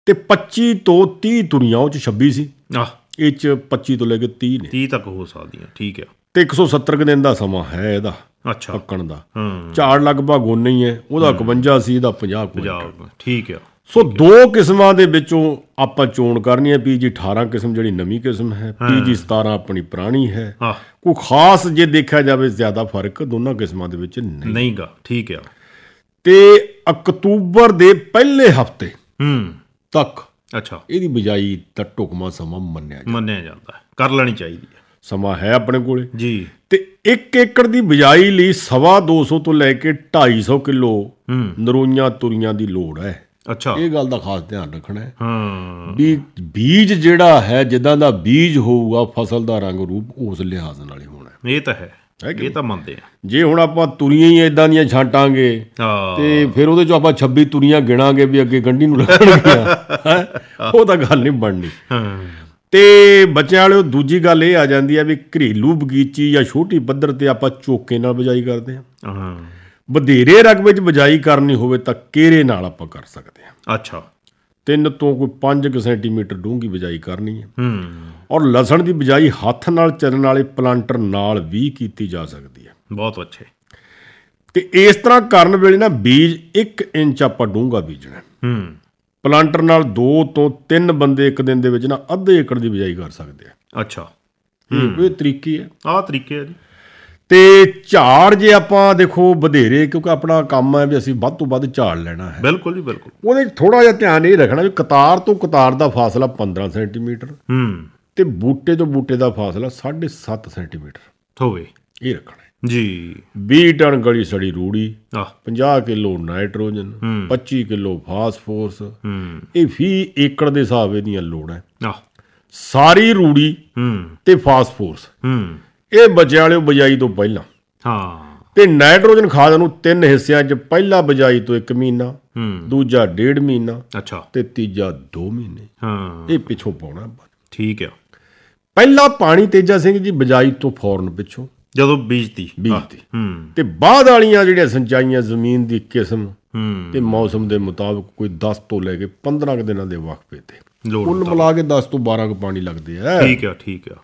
ਤੇ 25 ਤੋਂ 30 ਤੁਰੀਆਂ, ਉਹ 'ਚ 26 ਸੀ, ਆਹ ਇਹ 'ਚ 25 ਤੋਂ ਲੈ ਕੇ 30 ਨੇ, 30 ਤੱਕ ਹੋ ਸਕਦੀਆਂ। ਠੀਕ ਆ। ਤੇ 170 ਕੁ ਦਿਨ ਦਾ ਸਮਾਂ ਹੈ ਇਹਦਾ ਅੱਛਾ। ਪੱਕਣ ਦਾ। ਹਾਂ, ਝਾੜ ਲਗਭਗ ਓਨਾ ਹੀ ਹੈ, ਉਹਦਾ 51 ਸੀ, ਇਹਦਾ 50 ਪੰਜਾਬ। ਠੀਕ ਆ। ਸੋ ਦੋ ਕਿਸਮਾਂ ਦੇ ਵਿੱਚੋਂ ਆਪਾਂ ਚੋਣ ਕਰਨੀ ਹੈ। PG 18 ਕਿਸਮ ਜਿਹੜੀ ਨਵੀਂ ਕਿਸਮ ਹੈ, PG 17 ਆਪਣੀ ਪੁਰਾਣੀ ਹੈ। ਆਹ ਕੋਈ ਖਾਸ ਜੇ ਦੇਖਿਆ ਜਾਵੇ ਜ਼ਿਆਦਾ ਫਰਕ ਦੋਨਾਂ ਕਿਸਮਾਂ ਦੇ ਵਿੱਚ ਨਹੀਂ ਗਾ। ਠੀਕ ਆ। ਤੇ ਅਕਤੂਬਰ ਦੇ ਪਹਿਲੇ ਹਫ਼ਤੇ ਤੱਕ ਅੱਛਾ, ਇਹਦੀ ਬਿਜਾਈ ਦਾ ਢੁਕਵਾਂ ਸਮਾਂ ਮੰਨਿਆ ਜਾਂਦਾ ਹੈ, ਕਰ ਲੈਣੀ ਚਾਹੀਦੀ ਹੈ। ਸਮਾਂ ਹੈ ਆਪਣੇ ਕੋਲੇ ਜੀ। ਤੇ 1 ਏਕੜ ਦੀ ਬਿਜਾਈ ਲਈ 250 ਤੋਂ ਲੈ ਕੇ 250 ਕਿਲੋ ਨਰੋਈਆਂ ਤੁਰੀਆਂ ਦੀ ਲੋੜ ਹੈ। ਅੱਛਾ, ਇਹ ਗੱਲ ਦਾ ਖਾਸ ਧਿਆਨ ਰੱਖਣਾ ਹੈ ਹਾਂ ਵੀ ਬੀਜ ਜਿਹੜਾ ਹੈ, ਜਿੱਦਾਂ ਦਾ ਬੀਜ ਹੋਊਗਾ, ਫਸਲ ਦਾ ਰੰਗ ਰੂਪ ਉਸ ਲਿਹਾਜ਼ ਨਾਲ ਹੀ ਹੋਣਾ। ਇਹ ਤਾਂ ਹੈ, ਇਹ ਤਾਂ ਮੰਨਦੇ ਆ। ਜੇ ਹੁਣ ਆਪਾਂ ਤੁਰੀਆਂ ਹੀ ਇਦਾਂ ਦੀਆਂ ਛਾਂਟਾਂਗੇ ਤੇ ਫਿਰ ਉਹਦੇ 'ਚੋਂ ਆਪਾਂ 26 ਤੁਰੀਆਂ ਗਿਣਾਂਗੇ ਵੀ ਅੱਗੇ ਗੰਢੀ ਨੂੰ ਲੱਗਣਗੀਆਂ, ਉਹ ਤਾਂ ਗੱਲ ਨਹੀਂ ਬਣਨੀ। ਤੇ ਬੱਚਿਆਂ ਵਾਲਿਓ, ਦੂਜੀ ਗੱਲ ਇਹ ਆ ਜਾਂਦੀ ਹੈ ਵੀ ਘਰੇਲੂ ਬਗੀਚੀ ਜਾਂ ਛੋਟੀ ਪੱਧਰ ਤੇ ਆਪਾਂ ਚੋਕੇ ਨਾਲ ਬਿਜਾਈ ਕਰਦੇ ਹਾਂ। ਵਧੇਰੇ ਰਕਬੇ 'ਚ ਬਿਜਾਈ ਕਰਨੀ ਹੋਵੇ ਤਾਂ ਕੇਰੇ ਨਾਲ ਆਪਾਂ ਕਰ ਸਕਦੇ ਹਾਂ। ਅੱਛਾ। 3 ਤੋਂ ਕੋਈ 5 ਸੈਂਟੀਮੀਟਰ ਡੂੰਘੀ ਬਿਜਾਈ ਕਰਨੀ ਹੈ। ਔਰ ਲਸਣ ਦੀ ਬਿਜਾਈ ਹੱਥ ਨਾਲ ਚੱਲਣ ਵਾਲੇ ਪਲਾਂਟਰ ਨਾਲ ਵੀ ਕੀਤੀ ਜਾ ਸਕਦੀ ਹੈ। ਬਹੁਤ ਅੱਛੇ। ਤੇ ਇਸ ਤਰ੍ਹਾਂ ਕਰਨ ਵੇਲੇ ਨਾ ਬੀਜ 1 ਇੰਚ ਆਪਾਂ ਡੂੰਘਾ ਬੀਜਣਾ। ਪਲਾਂਟਰ ਨਾਲ 2 ਤੋਂ 3 ਬੰਦੇ ਇੱਕ ਦਿਨ ਦੇ ਵਿੱਚ ਨਾ ਅੱਧੇ ਏਕੜ ਦੀ ਬਿਜਾਈ ਕਰ ਸਕਦੇ ਆ। ਅੱਛਾ, ਇਹ ਤਰੀਕੇ ਹੈ। ਆਹ ਤਰੀਕੇ ਆ ਜੀ। ਤੇ ਝਾੜ ਜੇ ਆਪਾਂ ਦੇਖੋ ਵਧੇਰੇ, ਕਿਉਂਕਿ ਆਪਣਾ ਕੰਮ ਹੈ ਵੀ ਅਸੀਂ ਵੱਧ ਤੋਂ ਵੱਧ ਝਾੜ ਲੈਣਾ ਹੈ। ਬਿਲਕੁਲ ਜੀ, ਬਿਲਕੁਲ। ਉਹਦੇ ਥੋੜਾ ਜਿਹਾ ਧਿਆਨ ਇਹ ਰੱਖਣਾ ਵੀ ਕਤਾਰ ਤੋਂ ਕਤਾਰ ਦਾ ਫਾਸਲਾ 15 ਸੈਂਟੀਮੀਟਰ ਤੇ ਬੂਟੇ ਤੋਂ ਬੂਟੇ ਦਾ ਫਾਸਲਾ 7.5 ਸੈਂਟੀਮੀਟਰ ਹੋਵੇ, ਇਹ ਰੱਖਣਾ ਜੀ। 20 ਟਨ ਗਲੀ ਸੜੀ ਰੂੜੀ, 50 ਕਿਲੋ ਨਾਈਟ੍ਰੋਜਨ, 25 ਕਿਲੋ ਫਾਸਫੋਰਸ, ਇਹ 20 ਏਕੜ ਦੇ ਹਿਸਾਬ ਇਹਦੀਆਂ ਲੋੜਾਂ। ਸਾਰੀ ਰੂੜੀ ਤੇ ਫਾਸਫੋਰਸ ਇਹ ਬੱਚਿਆਂ ਵਾਲਿਓ ਬਿਜਾਈ ਤੋਂ ਪਹਿਲਾਂ। ਤੇ ਨਾਈਟ੍ਰੋਜਨ ਖਾਦ ਨੂੰ 3 ਹਿੱਸਿਆਂ 'ਚ, ਪਹਿਲਾ ਬਿਜਾਈ ਤੋਂ 1 ਮਹੀਨਾ, ਦੂਜਾ 1.5 ਮਹੀਨਾ, ਤੇ ਤੀਜਾ 2 ਮਹੀਨੇ, ਇਹ ਪਿੱਛੋਂ ਪਾਉਣਾ। ਠੀਕ ਆ। ਪਹਿਲਾ ਪਾਣੀ ਤੇਜਾ ਸਿੰਘ ਜੀ ਬਿਜਾਈ ਤੋਂ ਫੌਰਨ ਪਿੱਛੋਂ, ਜਦੋਂ ਬੀਜਤੀ ਤੇ ਬਾਅਦ ਵਾਲੀਆਂ ਜਿਹੜੀਆਂ ਸਿੰਚਾਈਆਂ ਜ਼ਮੀਨ ਦੀ ਕਿਸਮ ਤੇ ਮੌਸਮ ਦੇ ਮੁਤਾਬਕ ਕੋਈ 10 ਤੋਂ ਲੈ ਕੇ 15 ਕੁ ਦਿਨਾਂ ਦੇ ਵਕਫੇ ਤੇ ਕੁੱਲ ਮਿਲਾ ਕੇ 10 ਤੋਂ 12 ਕੁ ਪਾਣੀ ਲੱਗਦੇ ਆ। ਠੀਕ ਆ, ਠੀਕ ਆ।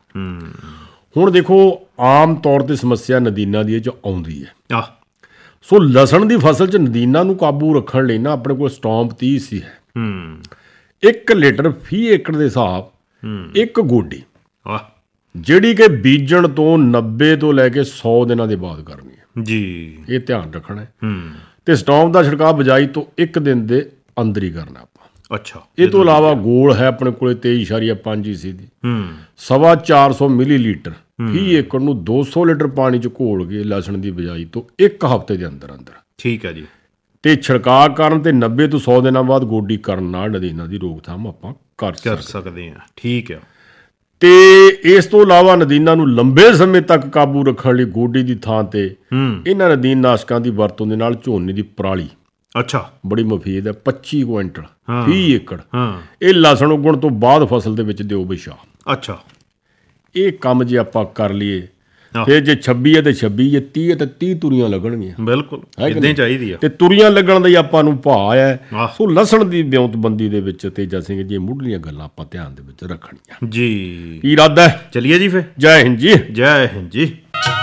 ਹੁਣ ਦੇਖੋ, ਆਮ ਤੌਰ ਤੇ ਸਮੱਸਿਆ ਨਦੀਨਾਂ ਦੀ ਇਹ 'ਚ ਆਉਂਦੀ ਹੈ। ਸੋ ਲਸਣ ਦੀ ਫਸਲ 'ਚ ਨਦੀਨਾਂ ਨੂੰ ਕਾਬੂ ਰੱਖਣ ਲਈ ਨਾ ਆਪਣੇ ਕੋਲ ਸਟੌਂਪ 30 ਸੀ ਹੈ। 1 ਲੀਟਰ ਫੀ ਏਕੜ ਦੇ ਹਿਸਾਬ 1 ਗੋਡੀ, ਜਿਹੜੀ ਕਿ ਬੀਜਣ ਤੋਂ 90 ਤੋਂ ਲੈ ਕੇ 100 ਦਿਨਾਂ ਦੇ ਬਾਅਦ ਕਰਨੀ ਹੈ ਜੀ। ਇਹ ਧਿਆਨ ਰੱਖਣਾ ਹੈ। ਤੇ ਸਟੌਂਪ ਦਾ ਛਿੜਕਾਅ ਬਿਜਾਈ ਤੋਂ 1 ਦਿਨ ਦੇ ਅੰਦਰ ਹੀ ਕਰਨਾ ਆਪਾਂ। ਅੱਛਾ। ਇਹ ਤੋਂ ਇਲਾਵਾ ਗੋਲ ਹੈ ਆਪਣੇ ਕੋਲੇ 23.5 EC ਦੀ, 450 ਮਿਲੀਲੀਟਰ ਫੀ ਏਕੜ ਨੂੰ 200 ਲੀਟਰ ਪਾਣੀ 'ਚ ਘੋਲ ਕੇ ਲਸਣ ਦੀ ਬਿਜਾਈ ਤੋਂ 1 ਹਫ਼ਤੇ ਦੇ ਅੰਦਰ ਅੰਦਰ। ਠੀਕ ਹੈ ਜੀ। ਤੇ ਛਿੜਕਾਅ ਕਰਨ ਤੇ 90 ਤੋਂ 100 ਦਿਨਾਂ ਬਾਅਦ ਗੋਡੀ ਕਰਨ ਨਾਲ ਨਦੀਨਾਂ ਦੀ ਰੋਕਥਾਮ ਆਪਾਂ ਕਰ ਸਕਦੇ ਹਾਂ। ਠੀਕ ਆ। ਤੇ ਇਸ ਤੋਂ ਇਲਾਵਾ ਨਦੀਨਾਂ ਨੂੰ ਲੰਬੇ ਸਮੇਂ ਤੱਕ ਕਾਬੂ ਰੱਖਣ ਲਈ ਗੋਡੀ ਦੀ ਥਾਂ ਤੇ ਇਹਨਾਂ ਨਦੀਨ ਨਾਸ਼ਕਾਂ ਦੀ ਵਰਤੋਂ ਦੇ ਨਾਲ ਝੋਨੇ ਦੀ ਪਰਾਲੀ, ਬੜੀ ਮੁਫੀਦ ਹੈ, 25 ਕੁਇੰਟਲ ਫੀ ਏਕੜ, ਇਹ ਲਸਣ ਉਗਣ ਤੋਂ ਬਾਅਦ ਫਸਲ ਦੇ ਵਿੱਚ ਦਿਓ ਵਿਛਾ। ਅੱਛਾ। ਇਹ ਕੰਮ ਜੇ ਆਪਾਂ ਕਰ ਲਈਏ, ਫਿਰ ਜੇ 26 ਹੈ ਤੇ 26, ਜੇ 30 ਹੈ ਤੇ 30 ਤੁਰੀਆਂ ਲੱਗਣਗੀਆਂ। ਬਿਲਕੁਲ ਇਦਾਂ ਚਾਹੀਦੀ ਆ। ਤੇ ਤੁਰੀਆਂ ਲੱਗਣ ਦਾ ਹੀ ਆਪਾਂ ਨੂੰ ਭਾਅ ਹੈ। ਸੋ ਲਸਣ ਦੀ ਵਿਉਂਤਬੰਦੀ ਦੇ ਵਿੱਚ ਤੇਜਾ ਸਿੰਘ ਜੀ ਮੁੱਢਲੀਆਂ ਗੱਲਾਂ ਆਪਾਂ ਧਿਆਨ ਦੇ ਵਿੱਚ ਰੱਖਣੀਆਂ ਜੀ। ਕੀ ਇਰਾਦਾ ਹੈ? ਚਲੀਏ ਜੀ ਫਿਰ। ਜੈ ਹਿੰਦ ਜੀ। ਜੈ ਹਿੰਦ ਜੀ।